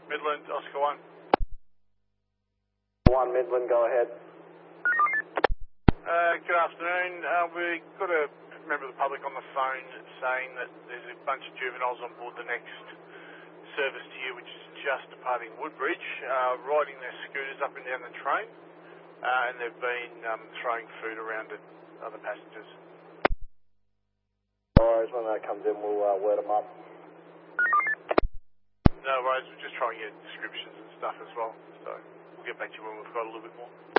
Midland, Oscar 1. 1 Midland, go ahead. Good afternoon. We got a member of the public on the phone saying that there's a bunch of juveniles on board the next service to you, which is just departing Woodbridge, riding their scooters up and down the train, and they've been throwing food around at other passengers. Alright, when that comes in, we'll word them up. No worries, we're just trying to get descriptions and stuff as well, so we'll get back to you when we've got a little bit more.